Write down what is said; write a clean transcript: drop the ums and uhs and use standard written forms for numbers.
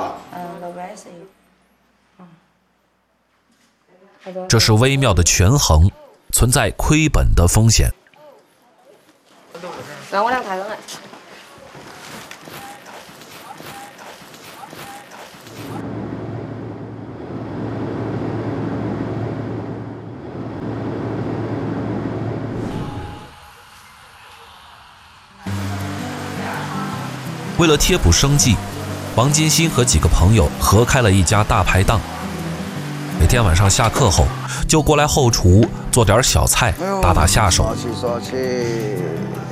老板是有。 这是微妙的权衡，存在亏本的风险。 让我俩开灯来。 为了贴补生计，王金星和几个朋友合开了一家大排档。每天晚上下课后，就过来后厨做点小菜，打打下手。 刷起。